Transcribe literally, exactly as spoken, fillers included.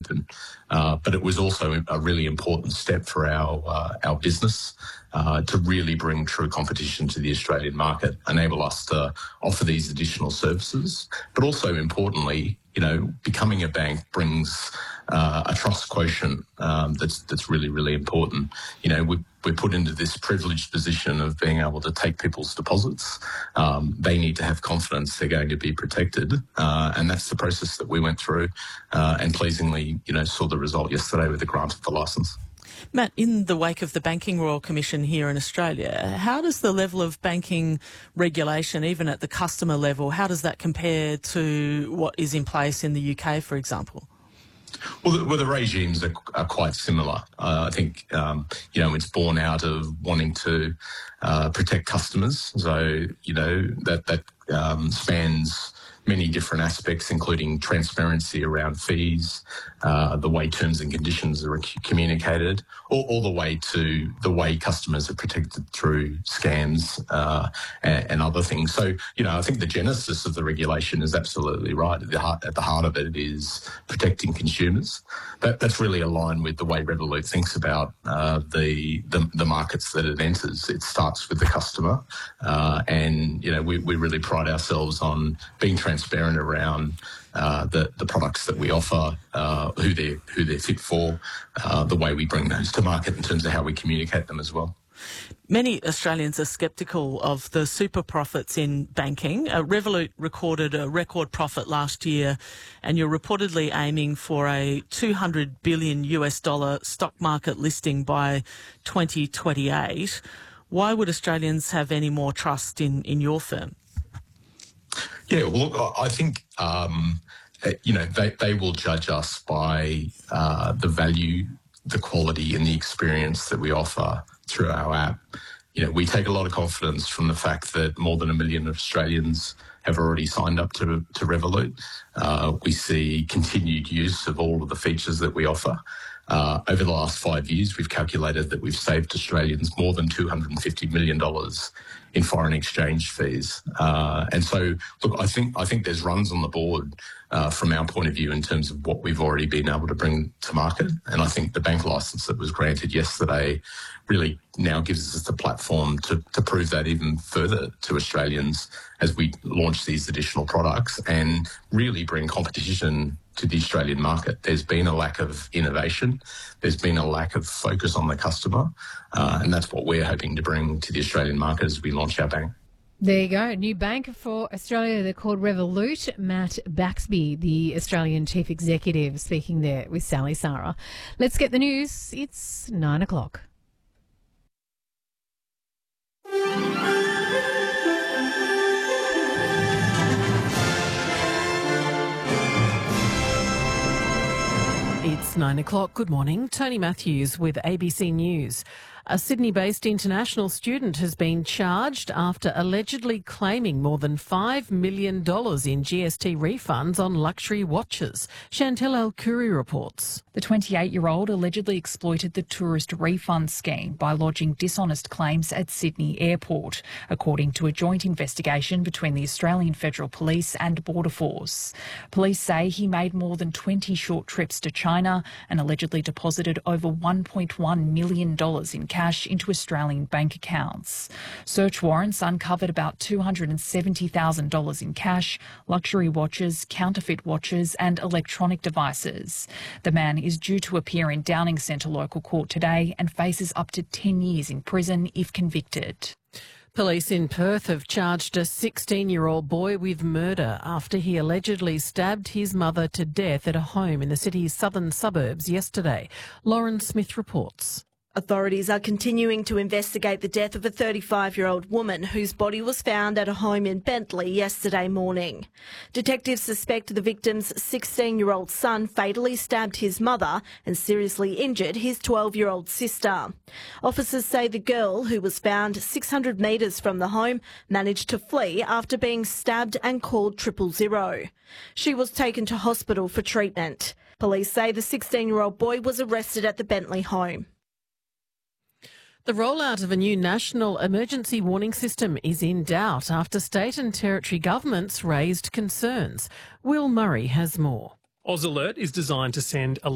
open. Uh, but it was also a really important step for our uh, our business uh, to really bring true competition to the Australian market, enable us to offer these additional services, but also importantly, you know, becoming a bank brings uh, a trust quotient um, that's that's really, really important. You know, we, we're put into this privileged position of being able to take people's deposits. Um, they need to have confidence they're going to be protected, uh, and that's the process that we went through, uh, and pleasingly, you know, saw the result yesterday with the grant of the licence. Matt, in the wake of the Banking Royal Commission here in Australia, how does the level of banking regulation, even at the customer level, how does that compare to what is in place in the U K, for example? Well, the, well, the regimes are, are quite similar. Uh, I think, um, you know, it's born out of wanting to uh, protect customers. So, you know, that, that um, spans many different aspects, including transparency around fees, uh, the way terms and conditions are communicated, all, all the way to the way customers are protected through scams uh, and, and other things. So, you know, I think the genesis of the regulation is absolutely right. At the heart, at the heart of it is protecting consumers. That, that's really aligned with the way Revolut thinks about uh, the, the the markets that it enters. It starts with the customer, uh, and, you know, we, we really pride ourselves on being transparent transparent around uh, the, the products that we offer, uh, who they're, who they're fit for, uh, the way we bring those to market in terms of how we communicate them as well. Many Australians are sceptical of the super profits in banking. Uh, Revolut recorded a record profit last year, and you're reportedly aiming for a two hundred billion U S dollar stock market listing by twenty twenty-eight. Why would Australians have any more trust in, in your firm? Yeah, well, look, I think, um, you know, they, they will judge us by uh, the value, the quality and the experience that we offer through our app. You know, we take a lot of confidence from the fact that more than a million Australians have already signed up to, to Revolut. Uh, we see continued use of all of the features that we offer. Uh, over the last five years, we've calculated that we've saved Australians more than two hundred fifty million dollars in foreign exchange fees. Uh, and so, look, I think I think there's runs on the board uh, from our point of view in terms of what we've already been able to bring to market. And I think the bank licence that was granted yesterday really now gives us the platform to, to prove that even further to Australians as we launch these additional products and really bring competition to the Australian market. There's been a lack of innovation. There's been a lack of focus on the customer. Uh, and that's what we're hoping to bring to the Australian market as we launch our bank. There you go. New bank for Australia. They're called Revolut. Matt Baxby, the Australian Chief Executive, speaking there with Sally Sarah. Let's get the news. It's nine o'clock. It's nine o'clock. Good morning. Tony Matthews with A B C News. A Sydney-based international student has been charged after allegedly claiming more than five million dollars in G S T refunds on luxury watches. Chantel El-Khoury reports. The twenty-eight-year-old allegedly exploited the tourist refund scheme by lodging dishonest claims at Sydney Airport, according to a joint investigation between the Australian Federal Police and Border Force. Police say he made more than twenty short trips to China and allegedly deposited over one point one million dollars in cash into Australian bank accounts. Search warrants uncovered about two hundred seventy thousand dollars in cash, luxury watches, counterfeit watches and electronic devices. The man is due to appear in Downing Centre local court today and faces up to ten years in prison if convicted. Police in Perth have charged a sixteen-year-old boy with murder after he allegedly stabbed his mother to death at a home in the city's southern suburbs yesterday. Lauren Smith reports. Authorities are continuing to investigate the death of a thirty-five-year-old woman whose body was found at a home in Bentley yesterday morning. Detectives suspect the victim's sixteen-year-old son fatally stabbed his mother and seriously injured his twelve-year-old sister. Officers say the girl, who was found six hundred metres from the home, managed to flee after being stabbed and called triple zero. She was taken to hospital for treatment. Police say the sixteen-year-old boy was arrested at the Bentley home. The rollout of a new national emergency warning system is in doubt after state and territory governments raised concerns. Will Murray has more. Oz Alert is designed to send a